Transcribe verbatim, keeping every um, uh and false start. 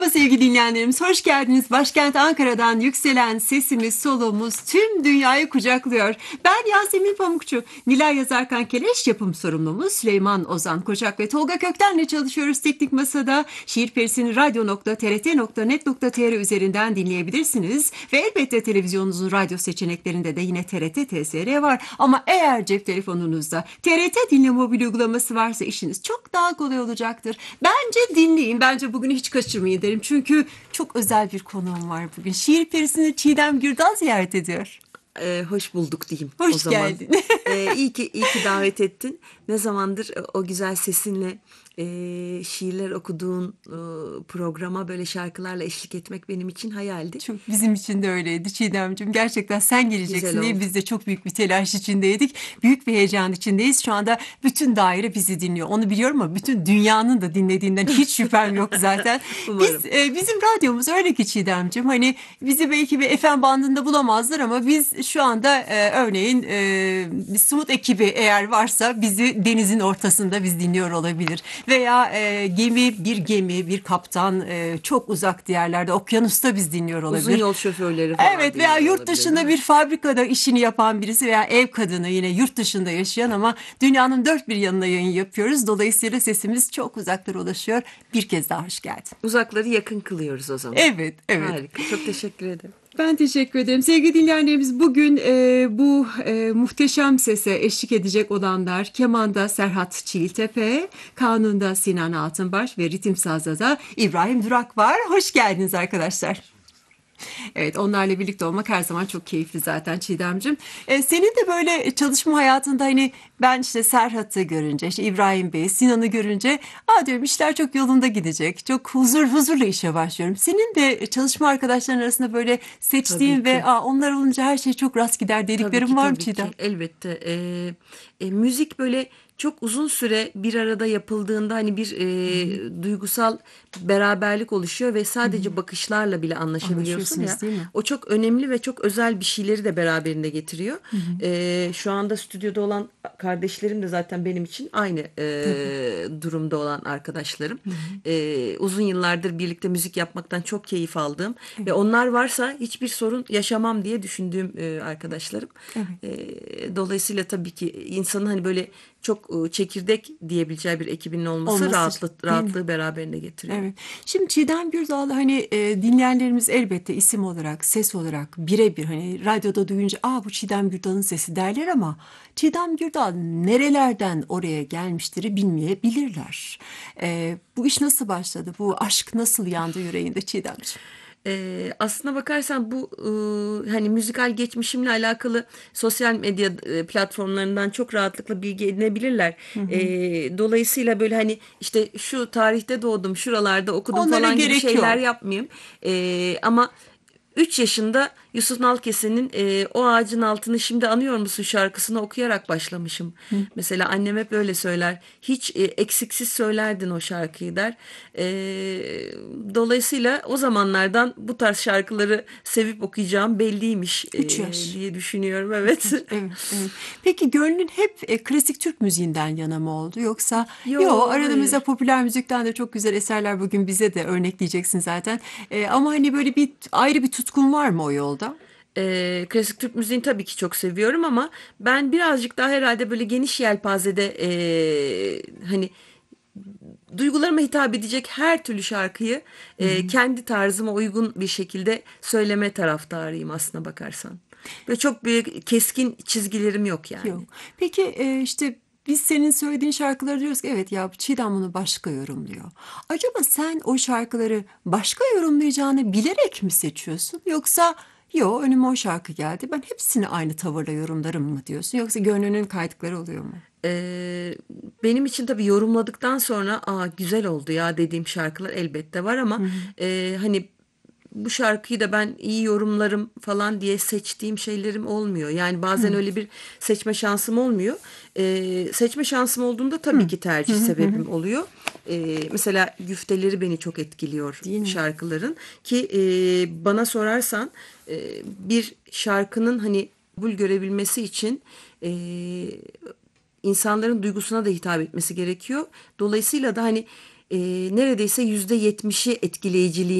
Merhaba sevgili dinleyenlerimiz, hoş geldiniz. Başkent Ankara'dan yükselen sesimiz, soluğumuz tüm dünyayı kucaklıyor. Ben Yasemin Pamukçu, Nilay Yazarkan Keleş yapım sorumlumuz Süleyman Ozan Kocak ve Tolga Kökten'le çalışıyoruz Teknik Masa'da. Şiir Perisi'ni radyo nokta t r t nokta net nokta t r üzerinden dinleyebilirsiniz. Ve elbette televizyonunuzun radyo seçeneklerinde de yine T R T T S R var. Ama eğer cep telefonunuzda T R T Dinle mobil uygulaması varsa işiniz çok daha kolay olacaktır. Bence dinleyin, bence bugün hiç kaçırmayın derim. Çünkü çok özel bir konuğum var bugün. Şiir Perisi'ni Çiğdem Gürdal ziyaret ediyor. Ee, hoş bulduk diyeyim o Hoş zaman. geldin. Ee, iyi ki iyi ki davet ettin. Ne zamandır e, o güzel sesinle e, şiirler okuduğun e, programa böyle şarkılarla eşlik etmek benim için hayaldi. Çok bizim için de öyleydi Çiğdemciğim. Gerçekten sen geleceksin Güzel diye oldu. biz de çok büyük bir telaş içindeydik. Büyük bir heyecan içindeyiz. Şu anda bütün daire bizi dinliyor. Onu biliyorum ama bütün dünyanın da dinlediğinden hiç şüphem yok zaten. Umarım. Biz e, bizim radyomuz öyle ki Çiğdemciğim. Hani bizi belki bir F M bandında bulamazlar ama biz şu anda e, örneğin e, bir Smut ekibi eğer varsa bizi denizin ortasında biz dinliyor olabilir. Veya e, gemi bir gemi bir kaptan e, çok uzak diyarlarda okyanusta biz dinliyor Uzun olabilir. yol şoförleri falan Evet, veya dinliyor yurt olabilir, değil dışında mi? bir fabrikada işini yapan birisi veya ev kadını yine yurt dışında yaşayan ama dünyanın dört bir yanına yayın yapıyoruz. Dolayısıyla sesimiz çok uzaklara ulaşıyor. Bir kez daha hoş geldin. Uzakları yakın kılıyoruz o zaman. Evet, evet. Harika. Çok teşekkür ederim. Ben teşekkür ederim. Sevgili dinleyenlerimiz bugün e, bu e, muhteşem sese eşlik edecek olanlar kemanda Serhat Çiğiltepe, kanunda Sinan Altınbaş ve ritim sazda da İbrahim Durak var. Hoş geldiniz arkadaşlar. Evet, onlarla birlikte olmak her zaman çok keyifli zaten Çiğdemciğim. Ee, senin de böyle çalışma hayatında hani ben işte Serhat'ı görünce, işte İbrahim Bey, Sinan'ı görünce aa diyorum işler çok yolunda gidecek. Çok huzur huzurla işe başlıyorum. Senin de çalışma arkadaşların arasında böyle Tabii seçtiğin ve ki. aa onlar olunca her şey çok rast gider Tabii dediklerin ki var mı tabii ki Çiğdem? elbette. Ee, e, müzik böyle çok uzun süre bir arada yapıldığında hani bir e, duygusal beraberlik oluşuyor ve sadece bakışlarla bile anlaşabiliyorsun ya. Anlaşıyorsunuz değil mi? O çok önemli ve çok özel bir şeyleri de beraberinde getiriyor. Ee, şu anda stüdyoda olan kardeşlerim de zaten benim için aynı Tabii. e, durumda olan arkadaşlarım. Ee, uzun yıllardır birlikte müzik yapmaktan çok keyif aldığım ve onlar varsa hiçbir sorun yaşamam diye düşündüğüm e, arkadaşlarım. Evet. Ee, dolayısıyla tabii ki insanın hani böyle çok e, çekirdek diyebileceği bir ekibinin olması Olması rahatlık, değil mi? rahatlığı beraberinde getiriyor. Evet. Şimdi Çiğdem Gürdal hani e, dinleyenlerimiz elbette isim olarak, ses olarak birebir hani radyoda duyunca aa bu Çiğdem Gürdal'ın sesi derler ama Çiğdem Gürdal nerelerden oraya gelmiştir bilmeyebilirler. E, bu iş nasıl başladı? Bu aşk nasıl yandı yüreğinde Çiğdemciğim? Ee, aslına bakarsan bu e, hani müzikal geçmişimle alakalı sosyal medya e, platformlarından çok rahatlıkla bilgi edinebilirler. Ee, dolayısıyla böyle hani işte şu tarihte doğdum, şuralarda okudum Onlara falan gibi gerek şeyler yok. yapmayayım. Ee, ama üç yaşında Yusuf Nalkese'nin e, O Ağacın Altını Şimdi Anıyor Musun şarkısını okuyarak başlamışım. Mesela annem hep öyle söyler. Hiç e, eksiksiz söylerdin o şarkıyı der. E, dolayısıyla o zamanlardan bu tarz şarkıları sevip okuyacağım belliymiş e, Üç yaş. diye düşünüyorum. Evet. Evet, evet. Peki gönlün hep e, klasik Türk müziğinden yana mı oldu yoksa yo Yo, arada mesela hayır. popüler müzikten de çok güzel eserler bugün bize de örnekleyeceksin zaten. E, ama hani böyle bir ayrı bir tutkun var mı o yolda? Ee, klasik Türk müziğini tabii ki çok seviyorum ama ben birazcık daha herhalde böyle geniş yelpazede ee, hani duygularıma hitap edecek her türlü şarkıyı e, kendi tarzıma uygun bir şekilde söyleme taraftarıyım aslına bakarsan. Böyle çok büyük keskin çizgilerim yok Yok. yani. Peki e, işte biz senin söylediğin şarkıları diyoruz ki evet ya Çiğdem bunu başka yorumluyor. Acaba sen o şarkıları başka yorumlayacağını bilerek mi seçiyorsun? Yoksa yo önüme o şarkı geldi ben hepsini aynı tavırla yorumlarım mı diyorsun? Yoksa gönlünün kaydıkları oluyor mu? Ee, benim için tabii yorumladıktan sonra aa güzel oldu ya dediğim şarkılar elbette var ama e, hani bu şarkıyı da ben iyi yorumlarım falan diye seçtiğim şeylerim olmuyor. Yani bazen öyle bir seçme şansım olmuyor. Ee, seçme şansım olduğunda tabii ki tercih sebebim oluyor. Ee, mesela güfteleri beni çok etkiliyor Değil mi? şarkıların ki e, bana sorarsan e, bir şarkının hani kabul görebilmesi için e, insanların duygusuna da hitap etmesi gerekiyor. Dolayısıyla da hani e, neredeyse yüzde yetmişi etkileyiciliği